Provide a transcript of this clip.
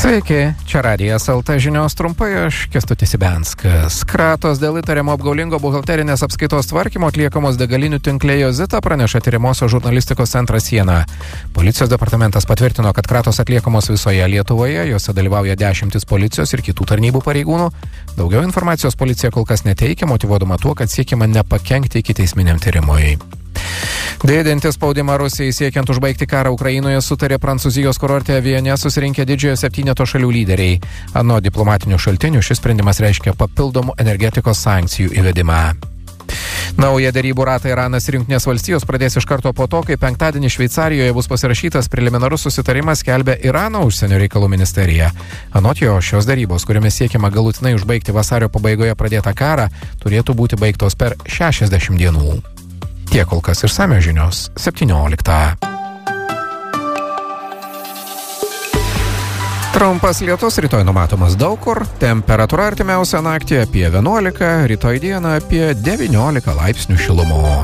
Sveiki, čia Radijas LT žinios trumpai, aš Kęstutis Ibenskas. Kratos dėl įtariamo apgaulingo buhalterinės apskaitos tvarkymo atliekamos degalinių tinkle Jozita praneša tyrimosios žurnalistikos centras Siena. Policijos departamentas patvirtino, kad kratos atliekamos visoje Lietuvoje, jose dalyvauja 10 policijos ir kitų tarnybų pareigūnų. Daugiau informacijos policija kol kas neteikia, motyvuodama tuo, kad siekiama nepakenkti ikiteisminiam tyrimui. Didinti spaudimą Rusijai siekiant užbaigti karą Ukrainoje sutarė Prancūzijos kurorte Aviene susirinkę didžiojo 7 šalių lyderiai. Anot diplomatinių šaltinių šis sprendimas reiškia papildomų energetikos sankcijų įvedimą. Naują derybų ratą Iranas ir Jungtinės valstijos pradės iš karto po to, kai penktadienį Šveicarijoje bus pasirašytas preliminarus susitarimas, skelbia Irano užsienio reikalų ministerija. Anot jo, šios derybos, kuriomis siekiama galutinai užbaigti vasario pabaigoje pradėtą karą, turėtų būti baigtos per 60 dienų. Tiek kol kas išsamios žinios 17. Trumpas lietus rytoj numatomas daug kur, temperatūra artimiausią naktį apie 11, rytoj dieną apie 19 laipsnių šilumos.